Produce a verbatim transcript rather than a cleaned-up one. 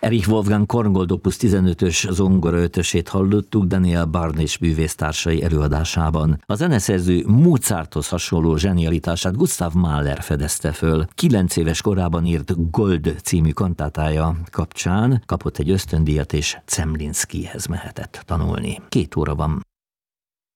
Erich Wolfgang Korngold opus tizenötös zongora ötösét hallottuk Daniel Barnés művésztársai előadásában. A zeneszerző Mozarthoz hasonló zsenialitását Gustav Mahler fedezte föl. Kilenc éves korában írt Gold című kantátája kapcsán kapott egy ösztöndíjat, és Zemlinskihez mehetett tanulni. Két óra van.